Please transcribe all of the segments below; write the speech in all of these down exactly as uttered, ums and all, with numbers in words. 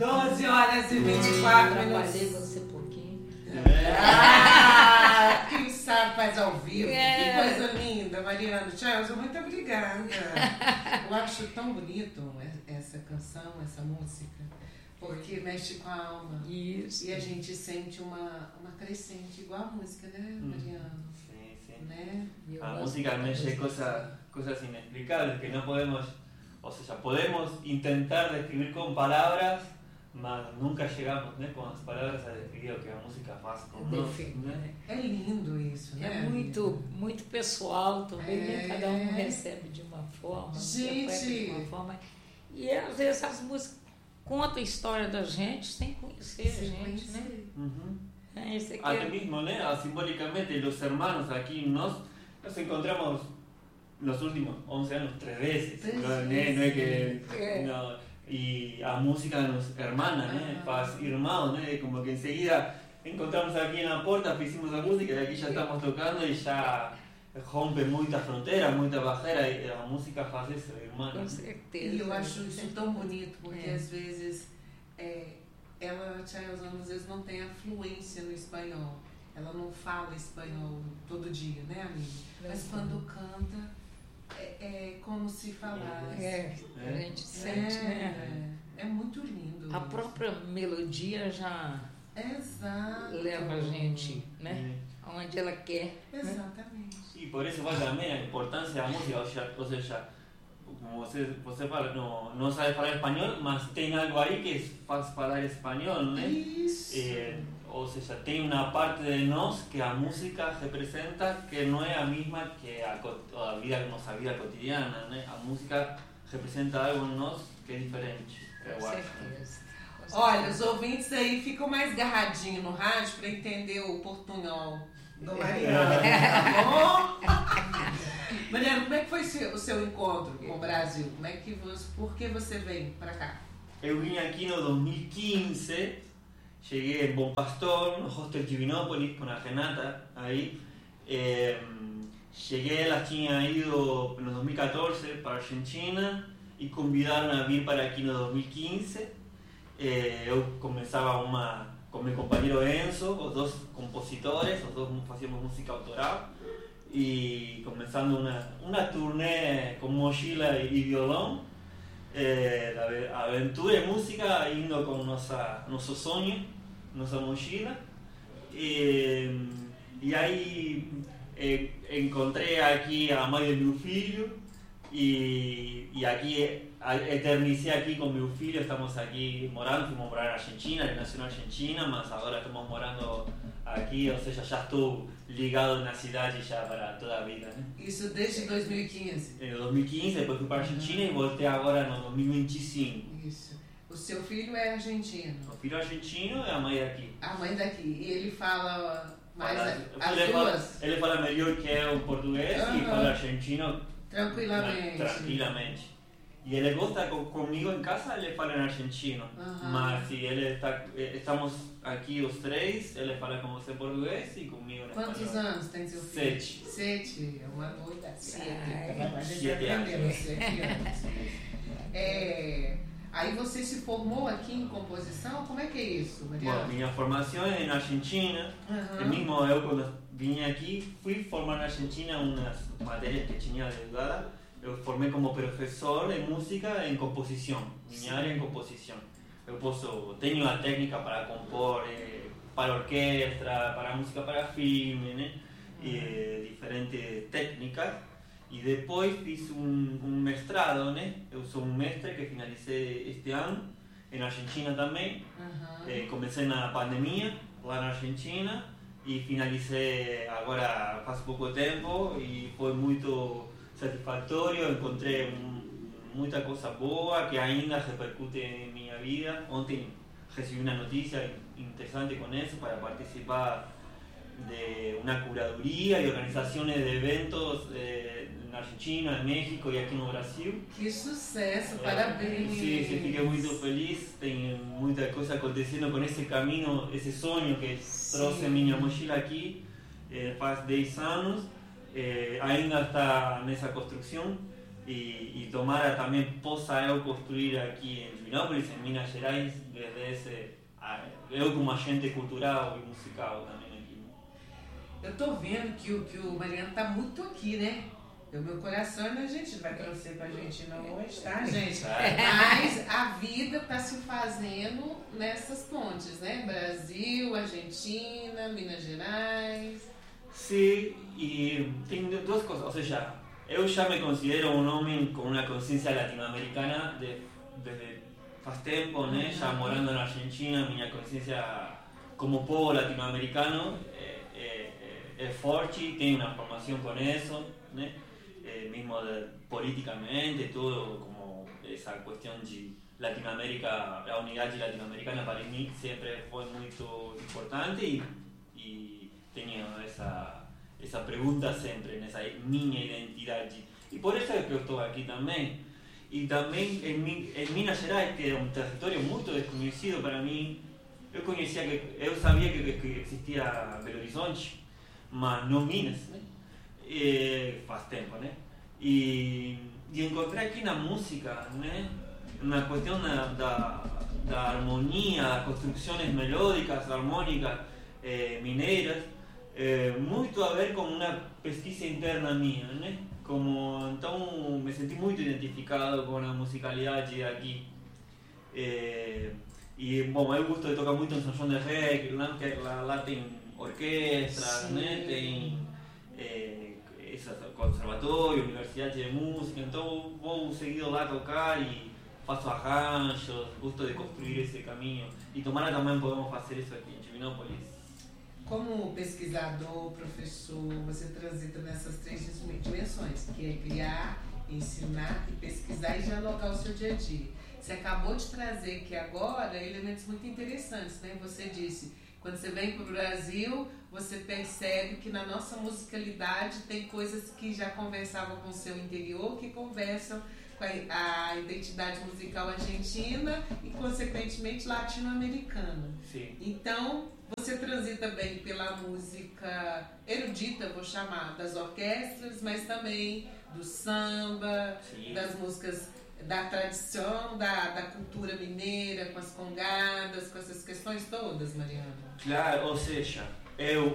doze horas e vinte e quatro minutos. Trabalhei você um pouquinho. Ah, quem sabe faz ao vivo. É. Que coisa linda, Mariana. Chelsea, muito obrigada. Eu acho tão bonito essa canção, essa música, porque mexe com a alma. Isso. E a gente sente uma, uma crescente, igual a música, né, Mariana? Sí, sí. Né? La música mexe cosas, cosas inexplicables que no podemos, o sea, podemos intentar describir con palabras, mas nunca llegamos, né, com as palavras a descrever o que a música faz com nós. Né? É lindo isso, né? É muito, muito pessoal também, É. né? Cada um recebe de uma forma, Gente. interpreta de uma forma. E às vezes as músicas contam a história da gente sem conhecer a Sem gente, conhecer. né? Uhum. É, esse aqui Até é... mismo, né, simbólicamente, los hermanos aquí nos, nos encontramos los últimos once años tres veces. Tres No, no, veces. no es que... É. No, y a música nos hermana, né? Ah. Faz irmão, né? Como que enseguida encontramos aqui na porta, fizemos a música e aqui já estamos tocando e já rompe muita fronteira, muita barreira e a música faz isso, irmã. Com certeza. E eu acho isso tão bonito, porque É. às vezes é, ela, a Chelsea, às vezes não tem a fluência no espanhol. Ela não fala espanhol todo dia, né, amiga? Mas quando canta, é, é como se falasse. É, a gente sente, né? É, é muito lindo. A isso. própria melodia já Exato. leva a gente, né? Aonde ela quer. Exatamente. E por isso vai também a importância da música, ou seja, ou seja como você, você fala, não, não sabe falar espanhol, mas tem algo aí que faz falar espanhol, né? Isso. Eh, ou seja, tem uma parte de nós que a música representa que não é a mesma que a, co- a vida, nossa vida cotidiana, né? A música representa algo em nós que é diferente, eu Com acho. certeza. Olha, os ouvintes aí ficam mais garradinhos no rádio para entender o portunhol do Mariano, tá bom? Mariano, como é que foi seu- o seu encontro com o Brasil? Como é que você, por que você veio para cá? Eu vim aqui no dois mil e quinze, cheguei em Bom Pastor, no hostel Divinópolis, com a Renata, aí. Eh, cheguei, ela tinha ido no dois mil e catorze para a Argentina e convidaram a vir para aqui no dois mil e quinze. Eh, eu começava uma com meu companheiro Enzo, os dois compositores, os dois fazíamos música autoral e começando uma, uma turnê com mochila e violão. Eh, a aventura e música indo com nossa, nosso sonho, nossa mochila. E, e aí eh, encontrei aqui a mãe do meu filho e, e aqui eternizei aqui com meu filho. Estamos aqui morando, fomos morar na Argentina, ele nasceu na Argentina, mas agora estamos morando aqui, ou seja, já estou ligado na cidade já para toda a vida, né? Isso desde dois mil e quinze. Em dois mil e quinze, depois fui para a Argentina e voltei agora no dois mil e vinte e cinco. Isso. O seu filho é argentino, O filho argentino e a mãe daqui. a mãe daqui. E ele fala mais Fala- a- as ele, fala, duas ele fala melhor que eu português e Aham. fala argentino tranquilamente. tranquilamente. E ele gosta co- comigo em casa, ele fala em argentino. Aham. Mas se ele está, eh, estamos aqui os três, ele fala com você em português e comigo em Quantos espanhol. anos tem seu filho? Sete. Sete, é uma doida. Sete. Ai, A gente sete aprendeu, anos. sete anos. É, aí você se formou aqui em composição? Como é que é isso, Bom, Mariana? minha formação é na Argentina. Aham. E mesmo eu, quando vim aqui, fui formar na Argentina umas matérias que tinha delegada. Eu formei como professor de música em composição, minha área em composição. Eu posso, tenho a técnica para compor eh, para orquestra, para música para filme, né? E, diferentes técnicas. E depois fiz um, um mestrado, né? Eu sou um mestre que finalizei este ano, na Argentina também. Aham. Eh, comecei na pandemia, lá na Argentina, e finalizei agora faz pouco tempo, e foi muito satisfatório. Encontrei um, muita coisa boa que ainda repercute em minha vida. Ontem recebi uma notícia interessante com isso, para participar de uma curadoria e organizações de eventos eh, na Argentina, em México e aqui no Brasil. Que sucesso, parabéns. Sim, sim, fiquei muito feliz. Tem muita coisa acontecendo com esse caminho, esse sonho que trouxe minha mochila aqui eh, faz dez anos. Eh, ainda está nessa construção e, e tomara também possa eu construir aqui em Divinópolis, en Minas Gerais, desde ese, eu como agente cultural e musical também aqui. Eu tô vendo que o, que o Mariano tá muito aqui, né? O meu coração é na Argentina, vai torcer pra Argentina hoje, tá, gente? Mas a vida tá se fazendo nessas pontes, né? Brasil, Argentina, Minas Gerais. Sim, e tem duas coisas, ou seja, eu já me considero um homem com uma consciência latino-americana de, desde faz tempo, né? Já morando na Argentina, minha consciência como povo latino-americano é, é, é forte, tenho uma formação com isso, né? Eh, mismo de, políticamente, todo como esa cuestión de Latinoamérica, la unidad latinoamericana para mí siempre fue muy importante y, y tenía esa, esa pregunta siempre en esa minha identidad. Y por eso es que yo estoy aquí también. Y también en, en Minas Gerais, que era un territorio muy desconocido para mí, yo conocía que, yo sabía que, que existía Belo Horizonte, mas no Minas, ¿no? Eh, faz tempo, né? E, e encontrei aqui na música, né? Uma questão da, da, da harmonia, das construções melódicas, harmônicas, eh, mineiras, eh, muito a ver com uma pesquisa interna minha, né? Como, então me senti muito identificado com a musicalidade aqui. Eh, e, bom, eu gosto de tocar muito em São João de Rei, lá, que lá, lá tem orquestras, né? Tem eh, conservatório, universidade de música, então vou seguido lá tocar e faço arranjos, gosto de construir esse caminho e tomara também podemos fazer isso aqui em Divinópolis. Como pesquisador, professor, você transita nessas três dimensões, que é criar, ensinar e pesquisar e dialogar o seu dia a dia. Você acabou de trazer aqui agora elementos muito interessantes, né? Você disse, quando você vem para o Brasil, você percebe que na nossa musicalidade tem coisas que já conversavam com o seu interior, que conversam com a, a identidade musical argentina e, consequentemente, latino-americana. Sim. Então, você transita bem pela música erudita, vou chamar, das orquestras, mas também do samba, Sim. das músicas da tradição, da, da cultura mineira, com as congadas, com essas questões todas, Mariano. Claro, ou seja, eu,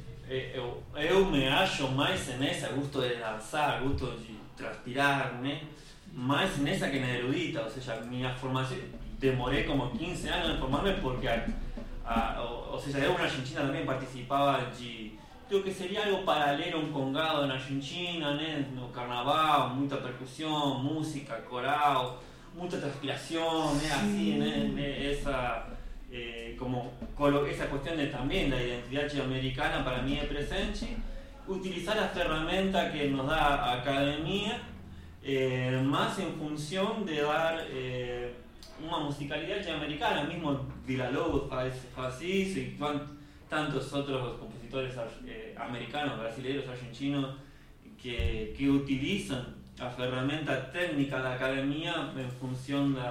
eu, eu me acho mais nessa, gosto de dançar, gosto de transpirar, né? Mais nessa que na erudita, ou seja, minha formação, demorei como quinze anos em formar-me porque, a, a, ou, ou seja, eu na Argentina também participava de, creo que seria algo paralelo a um congado na Argentina, né? No carnaval, muita percussão, música, coral, muita transpiração, né? Assim, né? Essa... Eh, como esa cuestión de también la identidad americana para mí es presente, utilizar la herramienta que nos da a academia eh, más en función de dar eh, una musicalidad americana, mismo Villa-Lobos hace eso y tantos otros compositores eh, americanos, brasileños, argentinos que, que utilizan la herramienta técnica de la academia en función de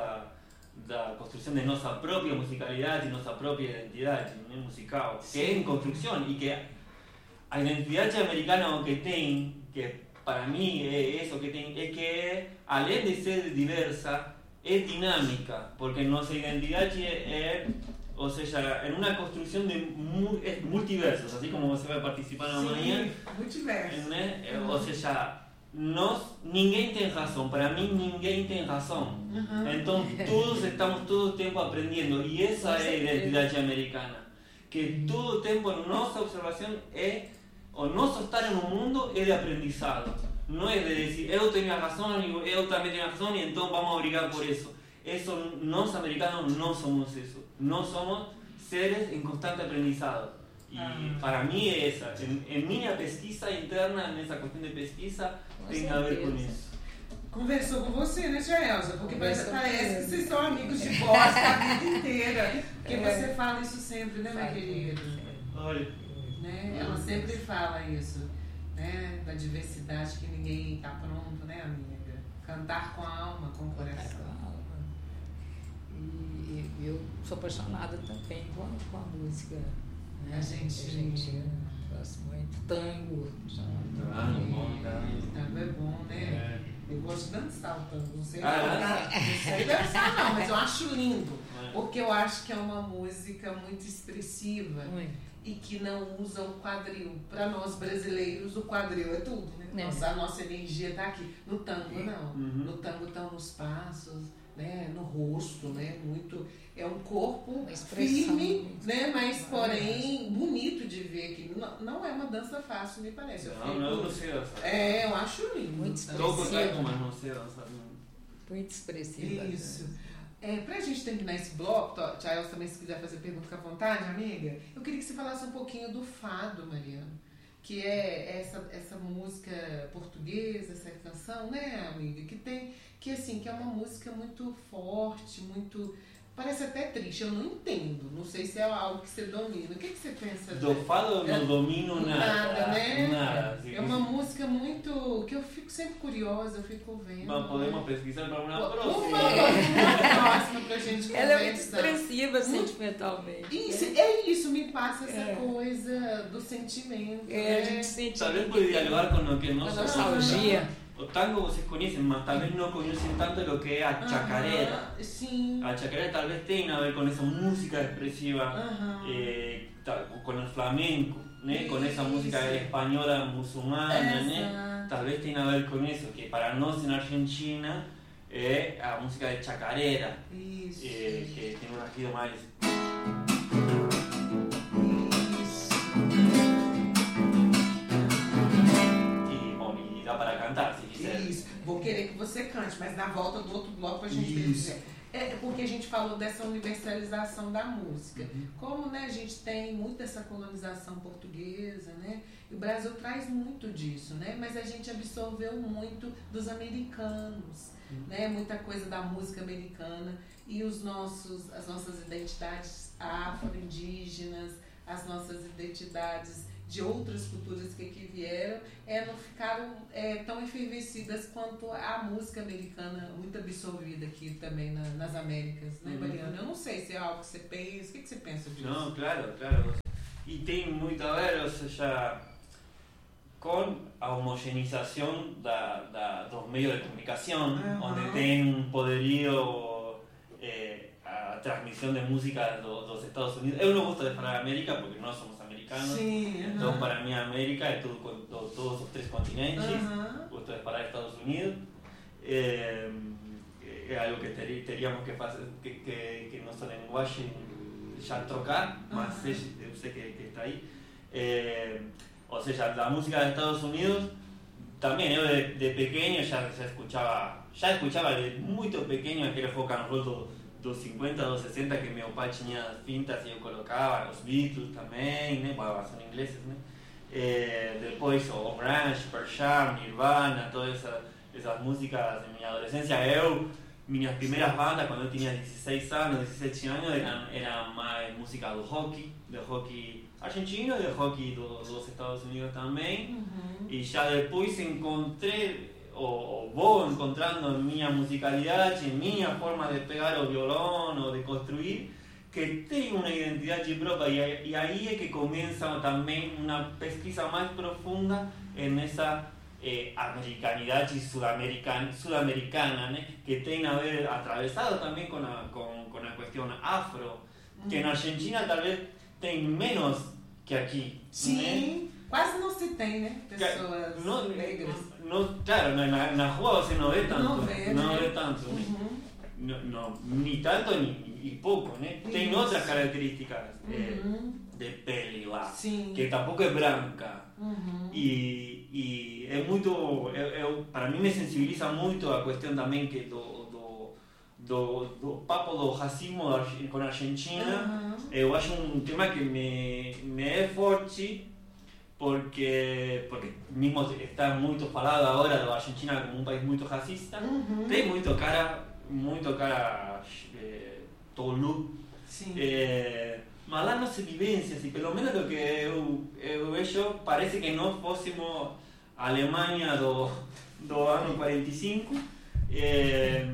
da construção de nossa própria musicalidade e nossa própria identidade, né, musical, Sim. que é em construção e que a identidade americana o que tem, que para mim é isso que tem, é que além de ser diversa, é dinâmica, porque nossa identidade é, é ou seja, é uma construção de mu multiversos, assim como você vai participar amanhã. Multiversos. Né? Uhum. Ou seja, nós, ninguém tem razão, para mim ninguém tem razão. Uhum. Então todos estamos todo o tempo aprendendo e essa é a identidade americana. Que todo o tempo nossa observação é, o nosso estar no mundo é de aprendizado. Não é de dizer eu tenho a razão e eu também tenho a razão e então vamos brigar por isso. Eso, nós americanos não somos isso. Nós somos seres em constante aprendizado. E ah. para mim é essa. Em, em minha pesquisa interna, nessa questão de pesquisa, com tem certeza. A ver com isso. Conversou com você, né, tia Elza? Porque parece, parece que vocês são amigos de bosta a vida inteira. Porque é. você fala isso sempre, né, minha querida? Olha. Né? Ela sempre fala isso, né? Da diversidade, que ninguém está pronto, né, amiga? Cantar com a alma, com o coração. E eu sou apaixonada também com a, com a música. Né? A gente, a gente gosta muito. Tango. Tango, bom, tango é bom, né? É. Eu gosto de dançar o tango, não sei Ah, dançar, não sei dançar não, mas eu acho lindo, porque eu acho que é uma música muito expressiva Muito. e que não usa o quadril. Para nós brasileiros, o quadril é tudo, né? É. Nossa, a nossa energia está aqui. No tango, não. Uhum. No tango estão nos passos, né? No rosto, né? Muito... É um corpo Uma expressão firme, muito- né? Mas, porém, bonito de ver aqui. Não, não é uma dança fácil, me parece. Eu Não, fico- não, eu não sei dançar. É, eu acho lindo. Muito Toco expressivo. tango, mas não sei dançar. Muito expressiva. Isso. É, pra gente terminar esse bloco, Tchaios também, se quiser fazer pergunta, fica à vontade, amiga. Eu queria que você falasse um pouquinho do fado, Mariana, que é essa, essa música portuguesa, essa canção, né, amiga? Que tem, que assim, que é uma música muito forte, muito... Parece até triste, eu não entendo. Não sei se é algo que você domina. O que, que você pensa? Do fado não domino nada. Nada, né? Nada. É uma música muito... que eu fico sempre curiosa, eu fico vendo. Mas podemos pesquisar para uma Por próxima. favor, uma próxima pra gente Ela é muito conversar. expressiva sentimentalmente. Isso, é isso, me passa essa É. coisa do sentimento. É, a né? gente sente Talvez pode dialogar com o que a nós nostalgia. O tango vocês conhecem, mas talvez não conhecem tanto lo que é a chacarera. Aham, sim. A chacarera talvez tenha a ver com essa música expressiva, Aham. eh, ta- com o flamenco, né? Com essa Isso. música espanhola muçulmana, né? Exato. Talvez tenha a ver com isso, que para nós na Argentina é a música de chacarera, Isso. eh, que tem um rasguido mais. Isso. E, bom, e dá para cantar, se quiser. Isso. Vou querer que você cante, mas na volta do outro bloco a gente Isso. ver. É porque a gente falou dessa universalização da música. Uhum. Como, né, a gente tem muito dessa colonização portuguesa, né? E o Brasil traz muito disso, né? Mas a gente absorveu muito dos americanos, né? Muita coisa da música americana e os nossos, as nossas identidades afro-indígenas, as nossas identidades de outras culturas que aqui vieram, é, não ficaram é, tão efervescidas quanto a música americana, muito absorvida aqui também na, nas Américas, né, Uhum. Mariana? Eu não sei se é algo que você pensa, o que, que você pensa disso? Não, claro, claro. E tem muito a ver, ou seja, com a homogeneização da, da, dos meios de comunicação, Uhum. onde tem um poderio eh, a transmissão de música do, dos Estados Unidos. Eu não gosto de falar América porque nós somos americanos. Sim, Então, uhum. para mim, a América é tudo, com to- todos os três continentes. Uhum. Gosto de falar Estados Unidos. É, é algo que ter, teríamos que fazer, que, que, que nossa linguagem já trocar, mas Uhum. sei, eu sei que, que está aí. É, ou seja, a música de Estados Unidos, também eu de, de pequeno já, já escuchava, já escuchava de muito pequeno aquele rock and roll do, dos cinquenta, dos sessenta, que meu pai tinha as fintas e eu colocava, os Beatles também, né? Bueno, são ingleses, né? É, depois o Grunge, Pearl Jam, Nirvana, todas essas, essas músicas de minha adolescência. Eu, minhas primeiras bandas, quando eu tinha dezesseis anos, dezessete anos, eram, eram mais música do rock, do rock argentino e do rock do, dos Estados Unidos também. Uhum. E já depois encontrei, ou, ou vou encontrando minha musicalidade, minha forma de pegar o violão ou de construir, que tem uma identidade própria. E, e aí é que começa também uma pesquisa mais profunda nessa eh, americanidade sudamericana, sudamericana, né? Que tem a ver, atravessado também com a, com, com a questão afro, que na Argentina talvez tem menos que aqui. Sim, né? quase não se tem, né? Pessoas No, negras. no, claro, na, na rua você não vê tanto. Não vê, não né? vê tanto, né? Uhum. No, no, ni tanto ni, ni pouco, né? Tem Isso. outras características eh, Uhum. de pele lá, Sim. que tampouco é branca. Uhum. E, e é muito, eu, eu, para mim me sensibiliza muito a questão também que do, do, do, do papo do racismo da Arge- com a Argentina. Uhum. Eu acho um tema que me, me é forte, porque, porque mesmo está muito falado agora da Argentina como um país muito racista. Uhum. Tem muito cara, muito cara eh, tolu, Sim. eh, mas lá não se vivencia, assim, pelo menos do que eu, eu vejo, parece que nós fôssemos a Alemanha do, do ano quarenta e cinco, eh,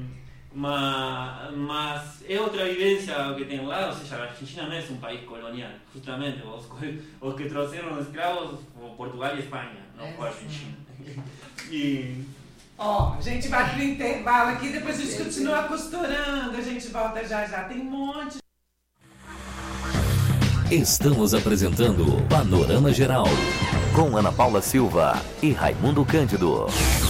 mas, mas é outra vivência que tem lá, ou seja, a Argentina não é um país colonial, justamente, os, os que trouxeram os escravos foram Portugal e Espanha, não foi a Argentina. E, Ó, a gente vai pro intervalo aqui, depois a gente continua costurando, a gente volta já já, tem um monte. Estamos apresentando Panorama Geral, com Ana Paula Silva e Raimundo Cândido.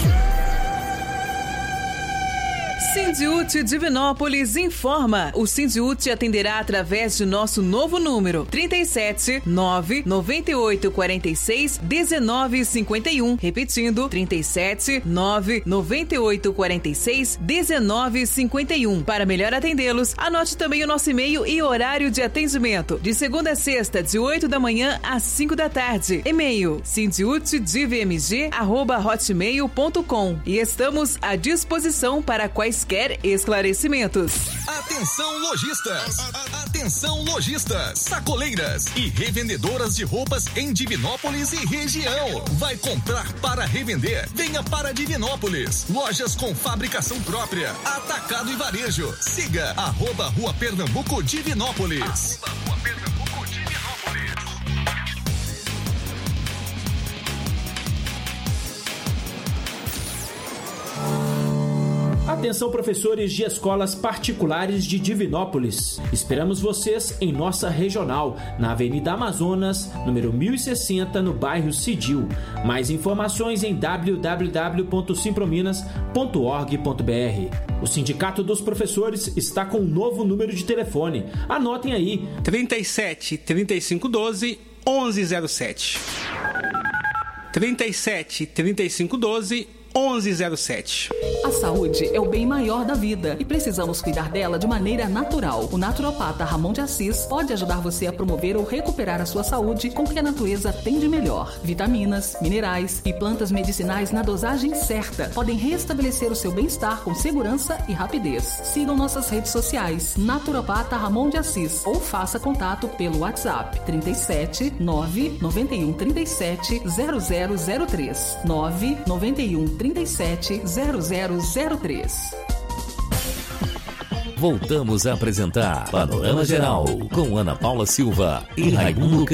Sindiúti Divinópolis informa. O Sindiúti atenderá através de nosso novo número trinta e sete, nove, noventa e oito, quarenta e seis, dezenove, cinquenta e um. Repetindo, trinta e sete, nove, noventa e oito, quarenta e seis, dezenove, cinquenta e um. Para melhor atendê-los, anote também o nosso e-mail e horário de atendimento. De segunda a sexta, de oito da manhã às cinco da tarde. E-mail sindiútidivmg arroba hotmail ponto com. E estamos à disposição para quaisquer esclarecimentos. Atenção lojistas! A, a, atenção lojistas! Sacoleiras e revendedoras de roupas em Divinópolis e região. Vai comprar para revender? Venha para Divinópolis. Lojas com fabricação própria, atacado e varejo. Siga arroba Rua Pernambuco Divinópolis. Arroba Rua Pernambuco Divinópolis. Atenção, professores de escolas particulares de Divinópolis. Esperamos vocês em nossa regional, na Avenida Amazonas, número mil e sessenta, no bairro Cidil. Mais informações em w w w ponto simprominas ponto org ponto b r. O Sindicato dos Professores está com um novo número de telefone. Anotem aí: trinta e sete, trinta e cinco, doze, onze zero sete. trinta e sete, trinta e cinco, doze, onze zero sete. A saúde é o bem maior da vida e precisamos cuidar dela de maneira natural. O naturopata Ramon de Assis pode ajudar você a promover ou recuperar a sua saúde com o que a natureza tem de melhor. Vitaminas, minerais e plantas medicinais na dosagem certa podem restabelecer o seu bem-estar com segurança e rapidez. Sigam nossas redes sociais, Naturopata Ramon de Assis, ou faça contato pelo WhatsApp trinta e sete, nove, noventa e um, trinta e sete, zero zero zero três, nove, noventa e um, trinta e sete, zero zero zero três. Voltamos a apresentar Panorama Geral com Ana Paula Silva e Raimundo